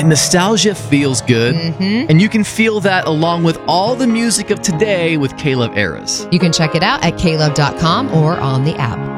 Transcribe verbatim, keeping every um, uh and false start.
And nostalgia feels good. Mm-hmm. And you can feel that along with all the music of today with K-Love Eras. You can check it out at K love dot com or on the app.